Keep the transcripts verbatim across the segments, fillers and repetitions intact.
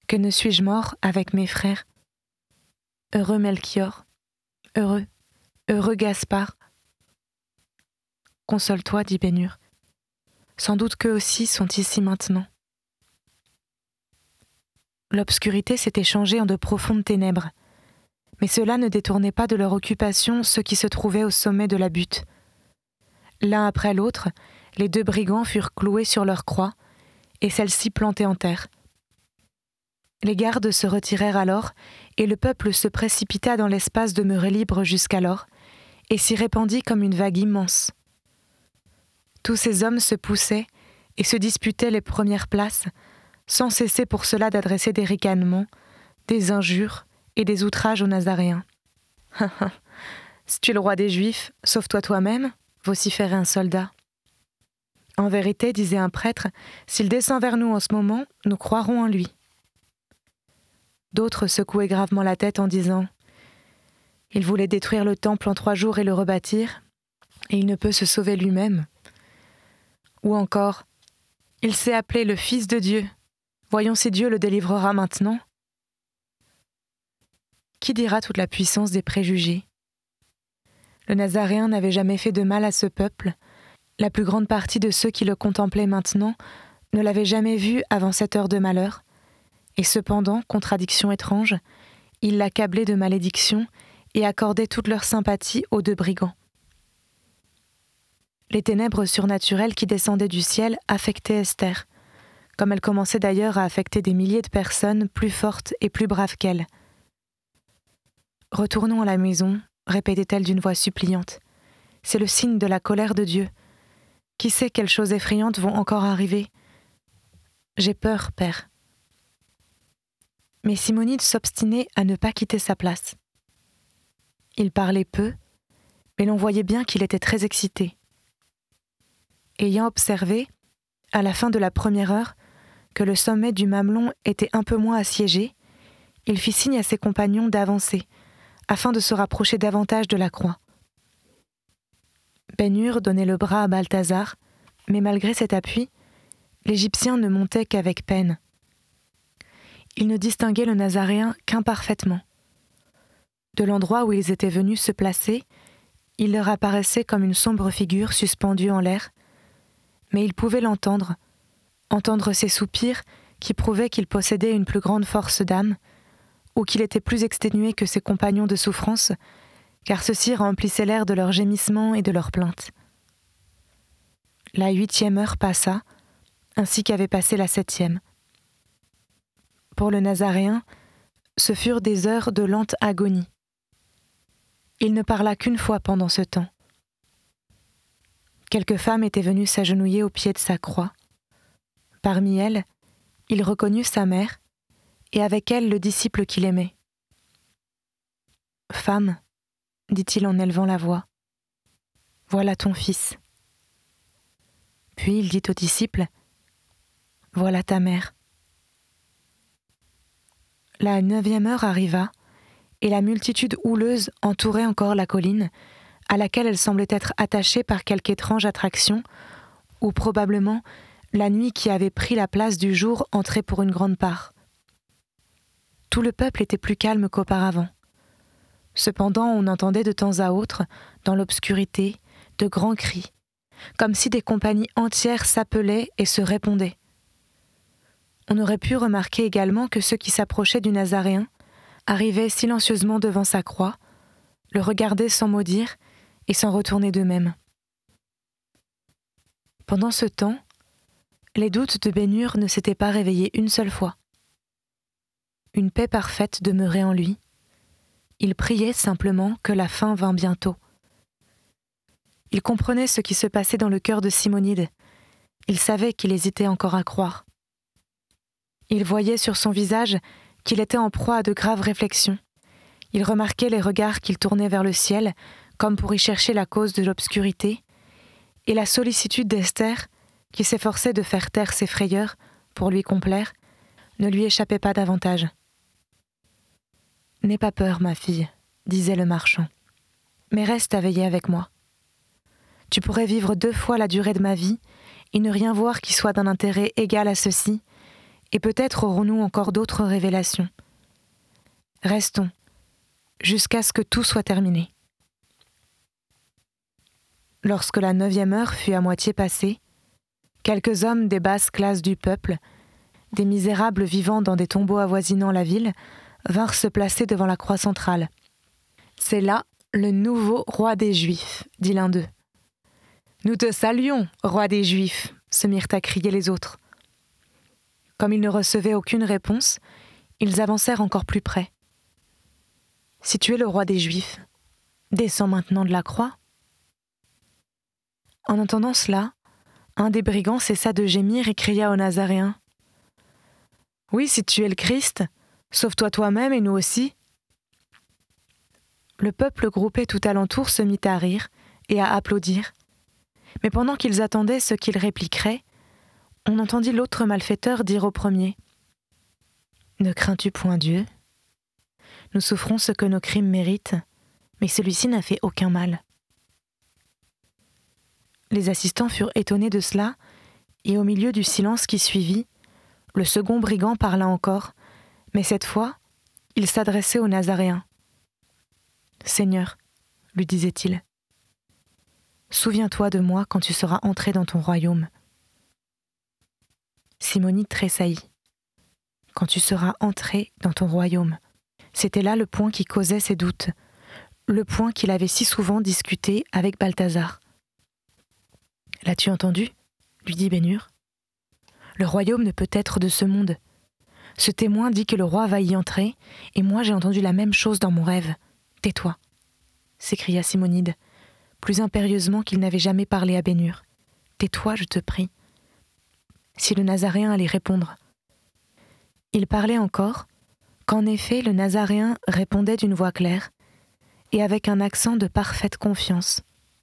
Que ne suis-je mort avec mes frères? Heureux Melchior, heureux, heureux Gaspard. Console-toi, dit Bénure. Sans doute qu'eux aussi sont ici maintenant. L'obscurité s'était changée en de profondes ténèbres, mais cela ne détournait pas de leur occupation ceux qui se trouvaient au sommet de la butte. L'un après l'autre, les deux brigands furent cloués sur leur croix, et celle-ci plantée en terre. Les gardes se retirèrent alors, et le peuple se précipita dans l'espace demeuré libre jusqu'alors, et s'y répandit comme une vague immense. Tous ces hommes se poussaient et se disputaient les premières places, sans cesser pour cela d'adresser des ricanements, des injures et des outrages aux Nazaréens. « Si tu es le roi des Juifs, sauve-toi toi-même » vociférait un soldat. En vérité, disait un prêtre, s'il descend vers nous en ce moment, nous croirons en lui. D'autres secouaient gravement la tête en disant « Il voulait détruire le temple en trois jours et le rebâtir, et il ne peut se sauver lui-même. » Ou encore « Il s'est appelé le Fils de Dieu. Voyons si Dieu le délivrera maintenant. » Qui dira toute la puissance des préjugés? Le Nazaréen n'avait jamais fait de mal à ce peuple. La plus grande partie de ceux qui le contemplaient maintenant ne l'avaient jamais vu avant cette heure de malheur. Et cependant, contradiction étrange, ils l'accablaient de malédictions et accordaient toute leur sympathie aux deux brigands. Les ténèbres surnaturelles qui descendaient du ciel affectaient Esther, comme elle commençait d'ailleurs à affecter des milliers de personnes plus fortes et plus braves qu'elle. « Retournons à la maison », répétait-elle d'une voix suppliante. « C'est le signe de la colère de Dieu. Qui sait quelles choses effrayantes vont encore arriver? J'ai peur, père. » Mais Simonide s'obstinait à ne pas quitter sa place. Il parlait peu, mais l'on voyait bien qu'il était très excité. Ayant observé, à la fin de la première heure, que le sommet du mamelon était un peu moins assiégé, il fit signe à ses compagnons d'avancer, afin de se rapprocher davantage de la croix. Ben-Hur donnait le bras à Balthazar, mais malgré cet appui, l'Égyptien ne montait qu'avec peine. Il ne distinguait le Nazaréen qu'imparfaitement. De l'endroit où ils étaient venus se placer, il leur apparaissait comme une sombre figure suspendue en l'air, mais il pouvait l'entendre, entendre ses soupirs qui prouvaient qu'il possédait une plus grande force d'âme, ou qu'il était plus exténué que ses compagnons de souffrance, car ceux-ci remplissaient l'air de leurs gémissements et de leurs plaintes. La huitième heure passa, ainsi qu'avait passé la septième. Pour le Nazaréen, ce furent des heures de lente agonie. Il ne parla qu'une fois pendant ce temps. Quelques femmes étaient venues s'agenouiller au pied de sa croix. Parmi elles, il reconnut sa mère, et avec elle le disciple qu'il aimait. « Femme, dit-il en élevant la voix, voilà ton fils. » Puis il dit au disciple, « Voilà ta mère. » La neuvième heure arriva, et la multitude houleuse entourait encore la colline, à laquelle elle semblait être attachée par quelque étrange attraction, ou probablement la nuit qui avait pris la place du jour entrait pour une grande part. Tout le peuple était plus calme qu'auparavant. Cependant, on entendait de temps à autre, dans l'obscurité, de grands cris, comme si des compagnies entières s'appelaient et se répondaient. On aurait pu remarquer également que ceux qui s'approchaient du Nazaréen arrivaient silencieusement devant sa croix, le regardaient sans mot dire et s'en retournaient d'eux-mêmes. Pendant ce temps, les doutes de Ben-Hur ne s'étaient pas réveillés une seule fois. Une paix parfaite demeurait en lui. Il priait simplement que la fin vînt bientôt. Il comprenait ce qui se passait dans le cœur de Simonide. Il savait qu'il hésitait encore à croire. Il voyait sur son visage qu'il était en proie à de graves réflexions. Il remarquait les regards qu'il tournait vers le ciel, comme pour y chercher la cause de l'obscurité, et la sollicitude d'Esther, qui s'efforçait de faire taire ses frayeurs pour lui complaire, ne lui échappait pas davantage. « N'aie pas peur, ma fille, » disait le marchand, « mais reste à veiller avec moi. Tu pourrais vivre deux fois la durée de ma vie et ne rien voir qui soit d'un intérêt égal à ceci, et peut-être aurons-nous encore d'autres révélations. Restons, jusqu'à ce que tout soit terminé. » Lorsque la neuvième heure fut à moitié passée, quelques hommes des basses classes du peuple, des misérables vivant dans des tombeaux avoisinant la ville, vinrent se placer devant la croix centrale. « C'est là le nouveau roi des Juifs, » dit l'un d'eux. « Nous te saluons, roi des Juifs !» se mirent à crier les autres. Comme ils ne recevaient aucune réponse, ils avancèrent encore plus près. « Si tu es le roi des Juifs, descends maintenant de la croix. » En entendant cela, un des brigands cessa de gémir et cria au Nazaréen : « Oui, si tu es le Christ, sauve-toi toi-même et nous aussi. » Le peuple groupé tout alentour se mit à rire et à applaudir. Mais pendant qu'ils attendaient ce qu'il répliquerait, on entendit l'autre malfaiteur dire au premier : « Ne crains-tu point Dieu ? Nous souffrons ce que nos crimes méritent, mais celui-ci n'a fait aucun mal. » Les assistants furent étonnés de cela, et au milieu du silence qui suivit, le second brigand parla encore, mais cette fois, il s'adressait au Nazaréen. « Seigneur, lui disait-il, souviens-toi de moi quand tu seras entré dans ton royaume. » Simonide tressaillit. « Quand tu seras entré dans ton royaume. » C'était là le point qui causait ses doutes, le point qu'il avait si souvent discuté avec Balthazar. « L'as-tu entendu ? » lui dit Bénur. « Le royaume ne peut être de ce monde. Ce témoin dit que le roi va y entrer, et moi j'ai entendu la même chose dans mon rêve. Tais-toi !» s'écria Simonide, plus impérieusement qu'il n'avait jamais parlé à Bénur. « Tais-toi, je te prie. » Si le Nazaréen allait répondre. Il parlait encore, qu'en effet le Nazaréen répondait d'une voix claire, et avec un accent de parfaite confiance.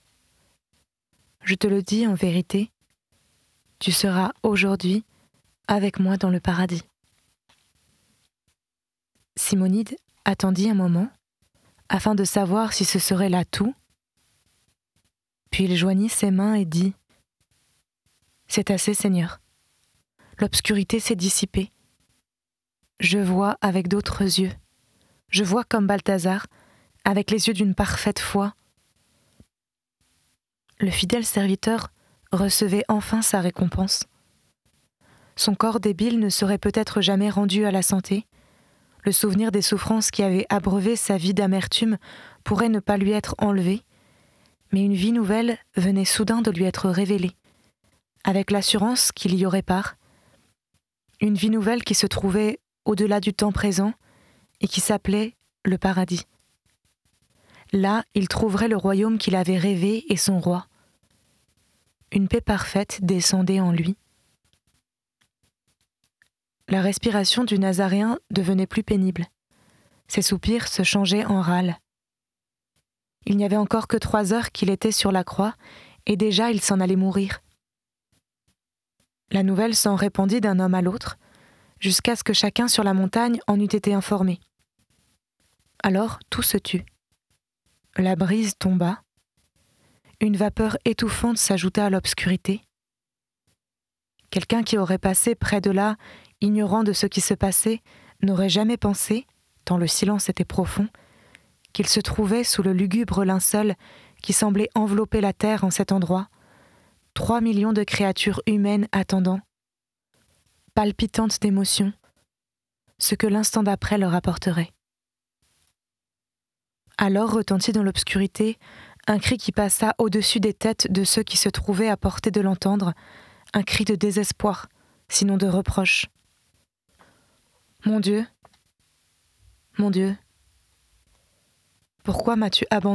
« Je te le dis en vérité, tu seras aujourd'hui avec moi dans le paradis. » Simonide attendit un moment, afin de savoir si ce serait là tout, puis il joignit ses mains et dit : « C'est assez, Seigneur. L'obscurité s'est dissipée. Je vois avec d'autres yeux. Je vois comme Balthazar, avec les yeux d'une parfaite foi. » Le fidèle serviteur recevait enfin sa récompense. Son corps débile ne serait peut-être jamais rendu à la santé. Le souvenir des souffrances qui avaient abreuvé sa vie d'amertume pourrait ne pas lui être enlevé, mais une vie nouvelle venait soudain de lui être révélée, avec l'assurance qu'il y aurait part, une vie nouvelle qui se trouvait au-delà du temps présent et qui s'appelait le paradis. Là, il trouverait le royaume qu'il avait rêvé et son roi. Une paix parfaite descendait en lui. La respiration du Nazaréen devenait plus pénible. Ses soupirs se changeaient en râles. Il n'y avait encore que trois heures qu'il était sur la croix, et déjà il s'en allait mourir. La nouvelle s'en répandit d'un homme à l'autre, jusqu'à ce que chacun sur la montagne en eût été informé. Alors tout se tut. La brise tomba. Une vapeur étouffante s'ajouta à l'obscurité. Quelqu'un qui aurait passé près de là, ignorant de ce qui se passait, n'aurait jamais pensé, tant le silence était profond, qu'il se trouvait sous le lugubre linceul qui semblait envelopper la terre en cet endroit, trois millions de créatures humaines attendant, palpitantes d'émotion, ce que l'instant d'après leur apporterait. Alors retentit dans l'obscurité un cri qui passa au-dessus des têtes de ceux qui se trouvaient à portée de l'entendre, un cri de désespoir, sinon de reproche. « Mon Dieu, mon Dieu, pourquoi m'as-tu abandonné ?»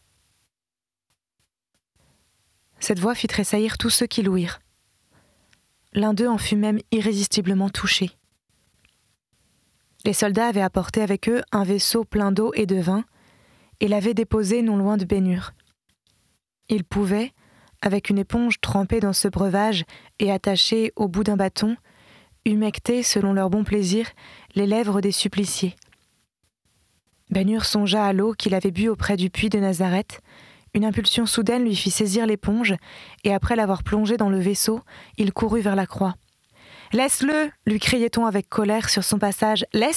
Cette voix fit tressaillir tous ceux qui l'ouïrent. L'un d'eux en fut même irrésistiblement touché. Les soldats avaient apporté avec eux un vaisseau plein d'eau et de vin, et l'avaient déposé non loin de Bénur. Ils pouvaient, avec une éponge trempée dans ce breuvage et attachée au bout d'un bâton, humecter, selon leur bon plaisir, les lèvres des suppliciés. Bénur songea à l'eau qu'il avait bue auprès du puits de Nazareth. Une impulsion soudaine lui fit saisir l'éponge, et après l'avoir plongée dans le vaisseau, il courut vers la croix. « Laisse-le » lui criait-on avec colère sur son passage. « Laisse-le »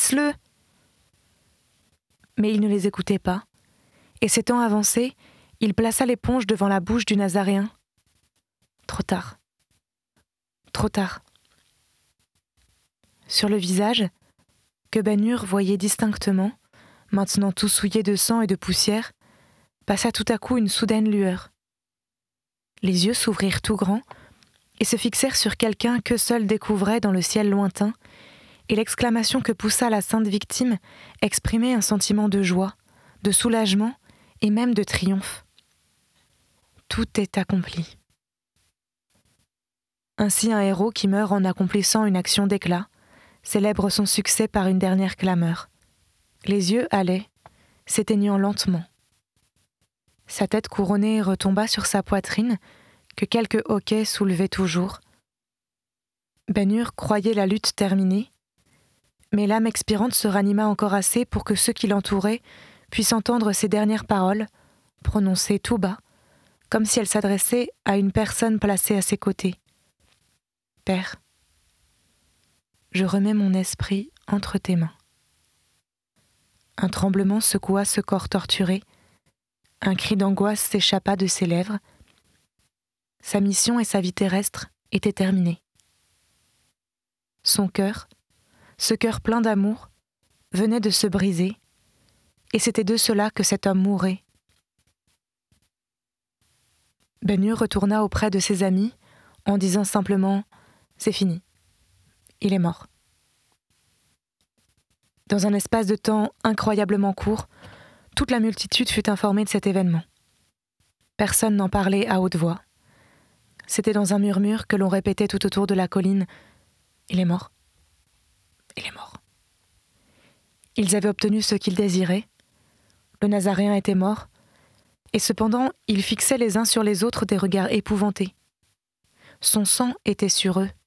Mais il ne les écoutait pas, et s'étant avancé, il plaça l'éponge devant la bouche du Nazaréen. Trop tard. Trop tard. Sur le visage, que Ben Hur voyait distinctement, maintenant tout souillé de sang et de poussière, passa tout à coup une soudaine lueur. Les yeux s'ouvrirent tout grands et se fixèrent sur quelqu'un qu'eux seuls découvraient dans le ciel lointain, et l'exclamation que poussa la sainte victime exprimait un sentiment de joie, de soulagement et même de triomphe. Tout est accompli. Ainsi un héros qui meurt en accomplissant une action d'éclat célèbre son succès par une dernière clameur. Les yeux allaient, s'éteignant lentement. Sa tête couronnée retomba sur sa poitrine, que quelques hoquets soulevaient toujours. Ben Hur croyait la lutte terminée, mais l'âme expirante se ranima encore assez pour que ceux qui l'entouraient puissent entendre ses dernières paroles, prononcées tout bas, comme si elles s'adressaient à une personne placée à ses côtés. « Père, je remets mon esprit entre tes mains. » Un tremblement secoua ce corps torturé, un cri d'angoisse s'échappa de ses lèvres. Sa mission et sa vie terrestre étaient terminées. Son cœur, ce cœur plein d'amour, venait de se briser, et c'était de cela que cet homme mourait. Ben Hur retourna auprès de ses amis en disant simplement « C'est fini, il est mort ». Dans un espace de temps incroyablement court, toute la multitude fut informée de cet événement. Personne n'en parlait à haute voix. C'était dans un murmure que l'on répétait tout autour de la colline « Il est mort, il est mort ». Ils avaient obtenu ce qu'ils désiraient. Le Nazaréen était mort, et cependant ils fixaient les uns sur les autres des regards épouvantés. Son sang était sur eux.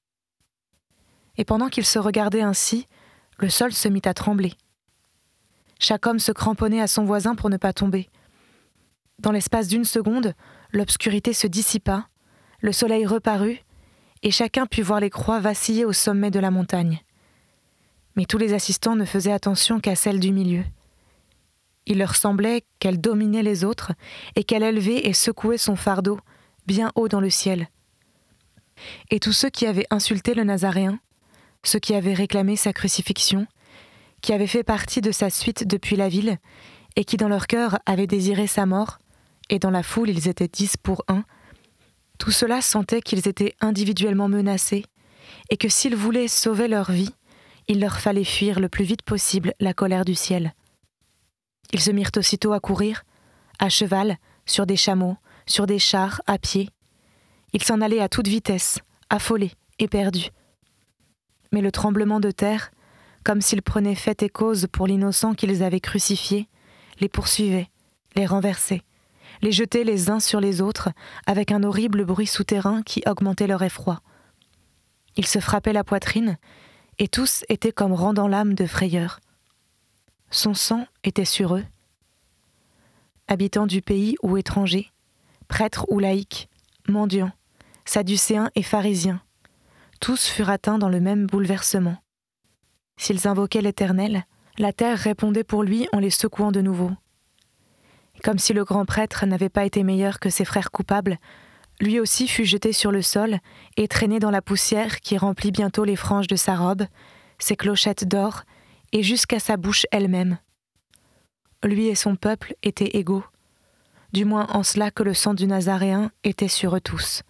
Et pendant qu'ils se regardaient ainsi, le sol se mit à trembler. Chaque homme se cramponnait à son voisin pour ne pas tomber. Dans l'espace d'une seconde, l'obscurité se dissipa, le soleil reparut, et chacun put voir les croix vaciller au sommet de la montagne. Mais tous les assistants ne faisaient attention qu'à celle du milieu. Il leur semblait qu'elle dominait les autres et qu'elle élevait et secouait son fardeau bien haut dans le ciel. Et tous ceux qui avaient insulté le Nazaréen, ceux qui avaient réclamé sa crucifixion, qui avaient fait partie de sa suite depuis la ville, et qui dans leur cœur avaient désiré sa mort, et dans la foule ils étaient dix pour un, tout cela sentait qu'ils étaient individuellement menacés, et que s'ils voulaient sauver leur vie, il leur fallait fuir le plus vite possible la colère du ciel. Ils se mirent aussitôt à courir, à cheval, sur des chameaux, sur des chars, à pied. Ils s'en allaient à toute vitesse, affolés, éperdus. Mais le tremblement de terre, comme s'ils prenaient fait et cause pour l'innocent qu'ils avaient crucifié, les poursuivait, les renversait, les jetait les uns sur les autres avec un horrible bruit souterrain qui augmentait leur effroi. Ils se frappaient la poitrine, et tous étaient comme rendant l'âme de frayeur. Son sang était sur eux. Habitants du pays ou étrangers, prêtres ou laïcs, mendiants, sadducéens et pharisiens, tous furent atteints dans le même bouleversement. S'ils invoquaient l'Éternel, la terre répondait pour lui en les secouant de nouveau. Comme si le grand prêtre n'avait pas été meilleur que ses frères coupables, lui aussi fut jeté sur le sol et traîné dans la poussière qui remplit bientôt les franges de sa robe, ses clochettes d'or, et jusqu'à sa bouche elle-même. Lui et son peuple étaient égaux, du moins en cela que le sang du Nazaréen était sur eux tous.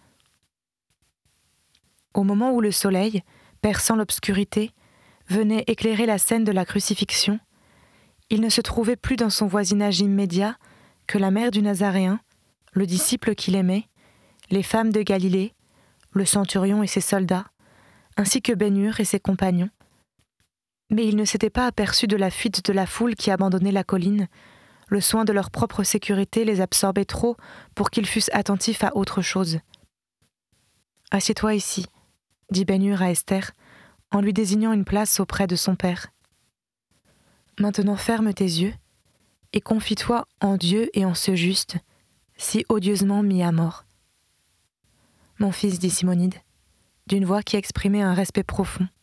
Au moment où le soleil, perçant l'obscurité, venait éclairer la scène de la crucifixion, il ne se trouvait plus dans son voisinage immédiat que la mère du Nazaréen, le disciple qu'il aimait, les femmes de Galilée, le centurion et ses soldats, ainsi que Ben Hur et ses compagnons. Mais ils ne s'étaient pas aperçus de la fuite de la foule qui abandonnait la colline. Le soin de leur propre sécurité les absorbait trop pour qu'ils fussent attentifs à autre chose. « Assieds-toi ici », dit Ben Hur à Esther, en lui désignant une place auprès de son père. « Maintenant ferme tes yeux et confie-toi en Dieu et en ce juste, si odieusement mis à mort. » « Mon fils, dit Simonide, d'une voix qui exprimait un respect profond.